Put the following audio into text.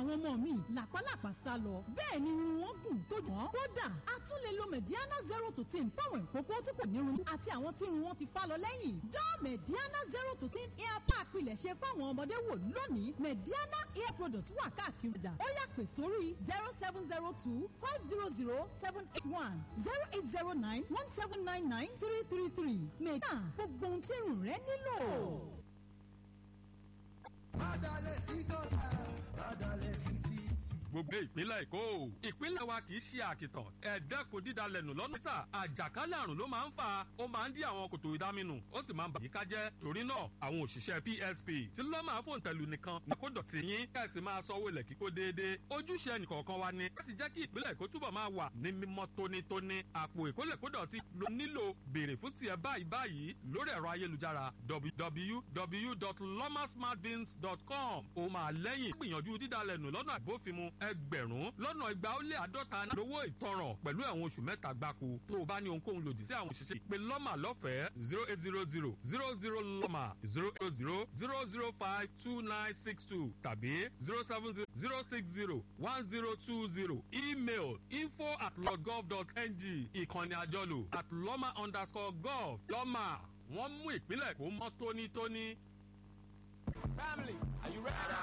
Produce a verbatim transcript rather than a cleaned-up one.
àwọn ọmọ mi làpálàpá sá lọ bẹ́ẹ̀ ni irun wọn gùn tó jọ kódà a tún lè lo Mediana zero to ten fáwọn ìkókó tí kò nírun àti àwọn tí irun wọn ti fá lọ lẹ́yìn dán Mediana zero to ten hair pack pilẹ̀ ṣe fáwọn ọmọdé wò lónìí Mediana hair product wà káàkiri ọjà ó yá pè sórí zero seven zero two five zero zero seven eight one zero eight zero nine one seven nine nine three three three Mediana gbogbo ohun tí irun rẹ nílò. Adalẹ̀ sí gọ́tà, adalẹ̀ sí títì. Gbogbo ìpínlẹ̀ Èkó ìpínlẹ̀ wa kì í ṣe àkìtàn ẹ̀ẹ́dẹ́kun dídalẹ̀ nù lọ́nà ìta àjàkálẹ̀ àrùn ló máa ń fà ó máa ń dí àwọn kòtò ìdáminù ó sì máa ń bà yíká jẹ́ torí náà àwọn òṣìṣẹ́ P S P tí ló máa fòun tẹ̀lú nìkan ní kó dọ̀tí yín kẹ́sì máa sanwó ilẹ̀ kíkó déédéé ojúṣe ẹnìkọ̀ọ̀kan wa ni láti jẹ́ kí ìpínlẹ̀ Èkó túbọ̀ máa wà ní mímọ́ tónítóní àpò ìkólẹ̀kódọ̀tí ló nílò béèrè fún tiẹ̀ báyìí báyìí lórí ẹ̀rọ ayélujára w w w dot loma smart bins dot com ó máa lẹ́yìn gbìyànjú dídalẹ̀ nù lọ́nà àbófinmu ẹgbẹ̀rún lọ́nà igba ó lé àádọ́ta lówó ìtanràn pẹ̀lú ẹ̀wọ̀n oṣù mẹ́ta gbáko tó o bá ní ohunkóhun lòdì sí àwọn òṣìṣẹ́ ìpè lọ́mà lọ́fẹ̀ẹ́ zero eight zero zero zero zero lọ́mà zero eight zero zero zero five two nine six two tàbí zero seven zero zero six zero one zero two zero email info at logov dot n g ìkànnì àjọlò at lọ́mà underscore gov lọ́mà wọ́n mú ìpínlẹ̀ Èkó mọ́ tónítóní. Family, are you ready?